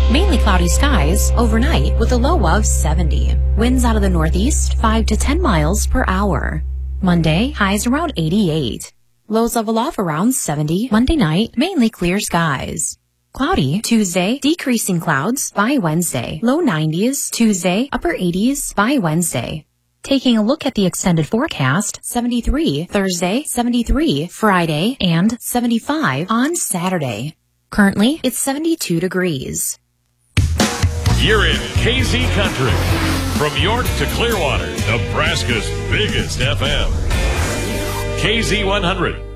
Mainly cloudy skies overnight with a low of 70. Winds out of the northeast 5 to 10 miles per hour. Monday, highs around 88. Lows level off around 70. Monday night, mainly clear skies. Cloudy Tuesday, decreasing clouds by Wednesday. Low 90s Tuesday, upper 80s by Wednesday. Taking a look at the extended forecast, 73 Thursday, 73 Friday, and 75 on Saturday. Currently, it's 72 degrees. You're in KZ Country. From York to Clearwater, Nebraska's biggest FM. KZ 100.